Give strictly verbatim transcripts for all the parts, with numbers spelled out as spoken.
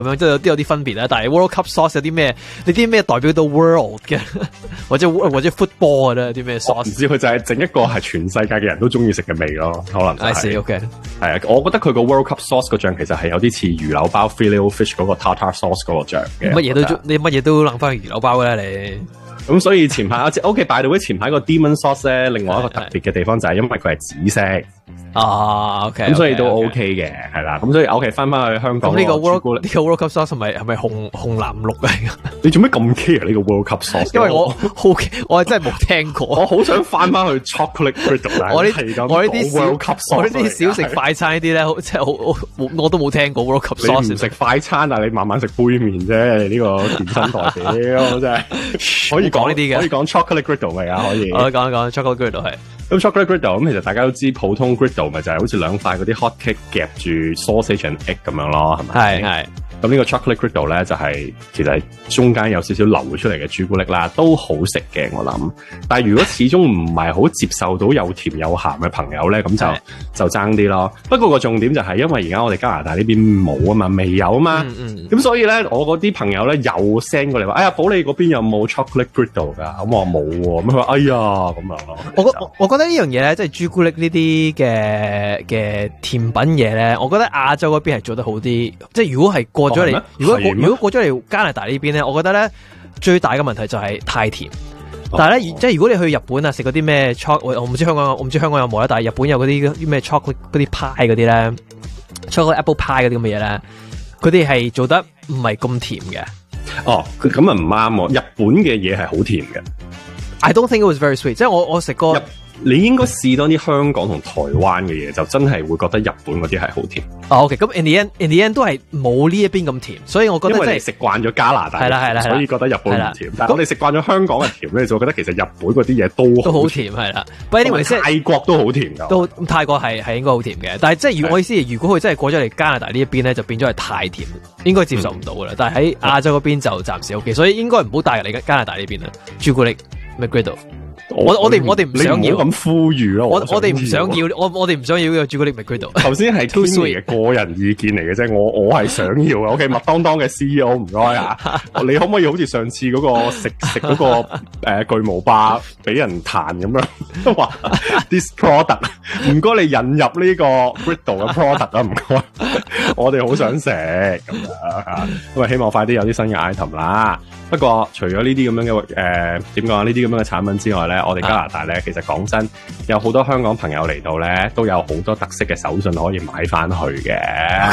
咁樣，都有都有啲分別啦。但係 World Cup sauce 有啲咩？你啲咩代表到 world 嘅，或者或者 football 嘅咧？有啲咩 sauce？ 唔知佢就係整一個係全世界嘅人都中意食嘅味咯，可能就係。 I see, OK。 係啊，我覺得佢個 World Cup sauce 個醬其實係有啲似魚柳包 Filet-O-Fish 嗰個 tartar sauce 嗰個醬嘅。 乜嘢都你乜嘢都諗翻去魚柳包啦，你。 咁所以前排我知 OK，by the way，前排個 Demon Sauce 咧，另外一個特別嘅地方就係因為佢係紫色。 啊 ，OK， 咁所以都 OK 嘅，係啦。咁所以 OK 翻翻去香港。 咁呢個 World 呢個 World Cup Sauce 係咪係咪紅紅藍綠啊？ 你做咩咁 care 呢個 World Cup Sauce？ 因為我好奇，我係真係冇聽過。 我好想翻翻去 Chocolate Griddle。 我呢我呢啲 World Cup Sauce， 我呢啲小食快餐呢啲咧，即係好我我都冇聽過 World Cup Sauce。 你唔食快餐啊？你慢慢食杯麵啫。呢個健身代表真係可以講呢啲嘅，可以講 Chocolate Griddle 未啊？可以。 我講一講 Chocolate Griddle 係。 咁 Chocolate Griddle 咁其實大家都知普通 Griddle 咪就係好似兩塊嗰啲 hot cake 夾住 sausage and egg 咁樣咯，係咪？係係。咁呢個 Chocolate Griddle 咧就係、是、其實中間有少少流出嚟嘅朱古力啦，都好食嘅我諗。但係如果始終唔係好接受到又甜又鹹嘅朋友咧，咁就就爭啲咯。不過個重點就係因為而家我哋加拿大呢邊冇啊嘛，未有啊嘛。咁、嗯嗯、所以咧，我嗰啲朋友咧又 send 過嚟話：哎呀，寶你嗰邊有冇 Chocolate Griddle 㗎？咁我話冇喎。咁佢話：哎呀，咁樣咯。我我我覺得呢樣嘢咧，即係朱古力呢啲嘅嘅甜品嘢咧，我覺得亞洲嗰邊係做得好啲。即係如果係過咗嚟、哦，如果如果過咗嚟加拿大呢邊咧，我覺得咧最大嘅問題就係太甜。哦、但係咧、哦，即係如果你去日本啊，食嗰啲咩 chocolate，我唔知香港，我唔知香港有冇啦。但係日本有嗰啲咩 chocolate 嗰啲派嗰啲咧 ，chocolate apple pie 嗰啲咁嘅嘢咧，佢哋係做得唔係咁甜嘅。 哦，咁啊唔啱喎，日本嘅嘢係好甜嘅。 I don't think it was very sweet。即係我我食過。 你應該試多啲香港同台灣嘅嘢，就真係會覺得日本嗰啲係好甜。 哦、oh, OK， 咁 in the end，in the end 都係冇呢一邊咁甜，所以我覺得即係、就是、 食慣咗加拿大， 係啦係啦， 所以覺得日本唔甜。但係我哋食慣咗香港嘅甜咧，就覺得其實日本嗰啲嘢都都好甜，係啦。不過 anyway， 泰國都好甜㗎， 都泰國係係應該好甜嘅。但係即係如果我意思係，如果佢真係過咗嚟加拿大呢一邊咧，就變咗係太甜，應該接受唔到㗎啦。但係喺亞洲嗰邊就暫時 OK，所以應該唔好帶入嚟加拿大呢邊啦。朱古力 McGriddle。我我哋我哋唔想要咁呼籲咯， 我我哋唔想要，我我哋唔想要呢個朱古力 McGriddle。 頭先係 Tony 嘅個人意見嚟嘅啫，我我係想要嘅。OK，麥當當嘅 C E O 唔該啊，你可唔可以好似上次嗰個食食嗰個誒、呃、巨無霸俾人彈咁樣話 this product， 唔該你引入呢個 Griddle 嘅 product 啊，唔該，我哋好想食咁樣吓，咁啊希望快啲有啲新嘅 item 啦。不過除咗呢啲咁樣嘅誒點講啊，呢啲咁樣嘅產品之外咧，我哋加拿大咧，其實講真，有好多香港朋友嚟到咧，都有好多特色嘅手信可以買翻去嘅。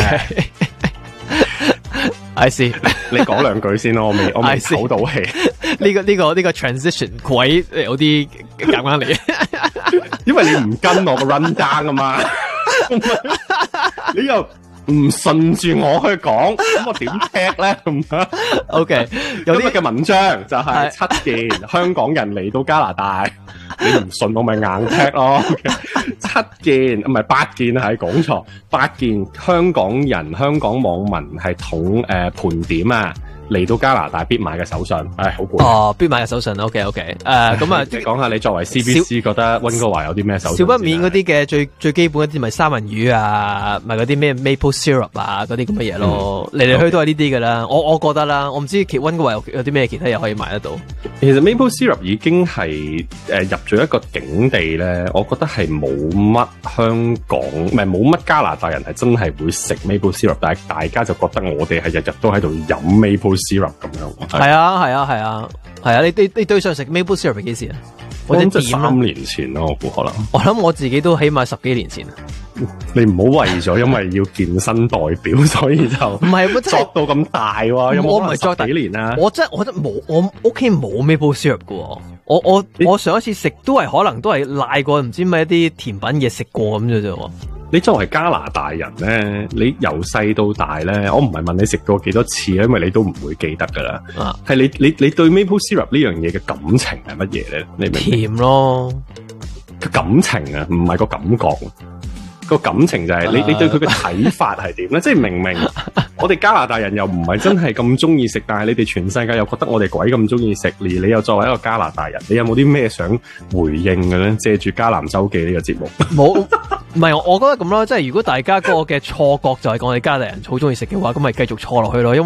I see， 你講兩句先咯，我未我未唞到氣。 呢個呢個呢個 transition 鬼有啲夾硬嚟， 因為你唔跟我個 run down 啊嘛，你又。唔順住我去講，咁我點踢咧？咁 OK， 有啲嘅文章就係七件香港人嚟到加拿大，你唔信我咪硬踢咯。七件唔係八件係講錯，八件香港人、香港網民係統誒盤點啊。嚟到加拿大必買嘅手信，唉，好攰。 哦，必買嘅手信 ，OK OK，誒，咁啊， 講下你作為 C B C 覺得溫哥華有啲咩手信？ 少不免嗰啲嘅最最基本嗰啲咪三文魚啊，咪嗰啲咩 maple syrup 啊，嗰啲咁嘅嘢咯，嚟、嗯、嚟去都係呢啲噶啦。我我覺得啦，我唔知其溫哥華有有啲咩其他嘢可以買得到。 其實 maple syrup 已經係誒、呃、入咗一個境地咧，我覺得係冇乜香港唔係冇乜加拿大人係真係會食 maple syrup， 但係大家就覺得我哋係日日都喺度飲 maple syrup 咁樣。係啊係啊係啊係啊！你你你對上食 maple syrup 係幾時啊？ 我諗即係三年前咯，我估可能。 我諗我自己都起碼十幾年前。 你唔好為咗因為要健身代表，所以就唔係作到咁大喎。有冇可能十幾年啊？ 我真係我真冇，我屋企冇 maple syrup 噶。我我我上一次食都係可能都係賴過唔知咩一啲甜品嘢食過咁啫啫。 你作為加拿大人咧，你由細到大咧，我唔係問你食過幾多次，因為你都唔會記得噶啦。係、啊、你你你對 maple syrup 呢樣嘢嘅感情係乜嘢咧？你明唔明？ 甜咯， 個感情啊，唔係個感覺。 個感情就係你你對佢嘅睇法係點咧？即係明明我哋加拿大人又唔係真係咁中意食，但係你哋全世界又覺得我哋鬼咁中意食，而你又作為一個加拿大人，你有冇啲咩想回應嘅咧？借住迦南周記呢個節目， 冇，唔係我我覺得咁咯，即係如果大家嗰個嘅錯覺就係講我哋加拿大人好中意食嘅話，咁咪繼續錯落去咯，因為